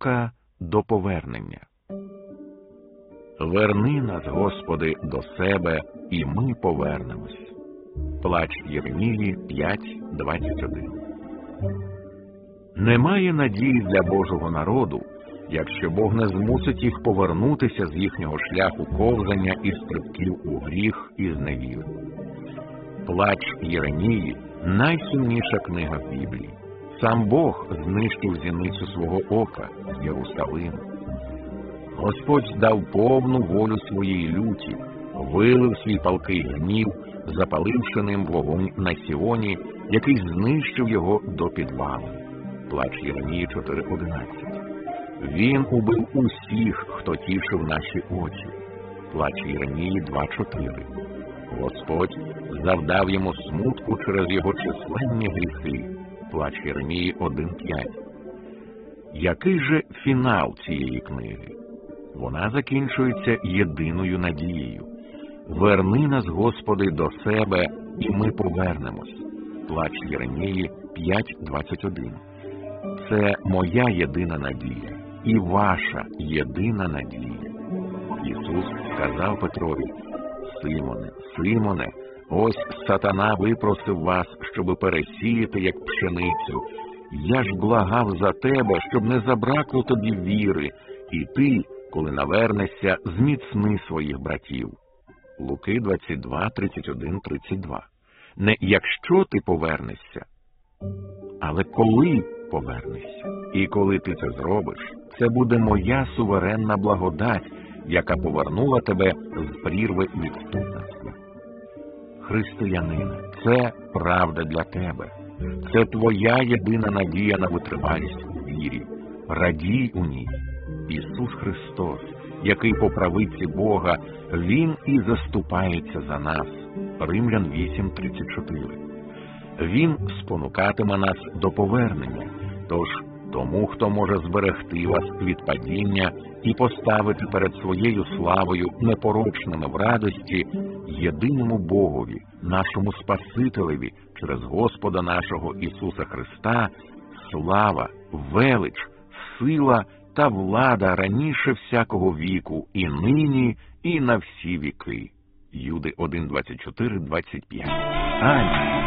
Підготовка до повернення. Верни нас, Господи, до себе, і ми повернемось. Плач Єремії 5:21. Немає надії для Божого народу, якщо Бог не змусить їх повернутися з їхнього шляху ковзання і стрибків у гріх і зневіри. Плач Єремії – найсумніша книга в Біблії. Сам Бог знищив зіницю свого ока з Єрусалиму. Господь дав повну волю своїй люті, вилив свій палкий гнів, запаливши ним вогонь на Сіоні, який знищив його до підвалу. Плач Єремії 4:11. Він убив усіх, хто тішив наші очі. Плач Єремії 2:4. Господь завдав йому смутку через його численні гріхи. Плач Єремії 1:5. Який же фінал цієї книги? Вона закінчується єдиною надією. Верни нас, Господи, до себе, і ми повернемось. Плач Єремії 5:21. Це моя єдина надія і ваша єдина надія. Ісус сказав Петрові: Симоне, Симоне, ось сатана випросив вас, щоб пересіяти, як пшеницю. Я ж благав за тебе, щоб не забракло тобі віри, і ти, коли навернешся, зміцни своїх братів. Луки 22:31-32. Не якщо ти повернешся, але коли повернешся. І коли ти це зробиш, це буде моя суверенна благодать, яка повернула тебе з прірви відступництва. Християнине, це правда для тебе. Це твоя єдина надія на витривалість у вірі. Радій у ній. Ісус Христос, який по правиці Бога, Він і заступається за нас. Римлян 8:34. Він спонукатиме нас до повернення. Тож тому, хто може зберегти вас від падіння і поставити перед своєю славою непорочними в радості, єдиному Богові, нашому Спасителеві, через Господа нашого Ісуса Христа, слава, велич, сила та влада раніше всякого віку, і нині, і на всі віки. Юди 1:24-25. Амінь.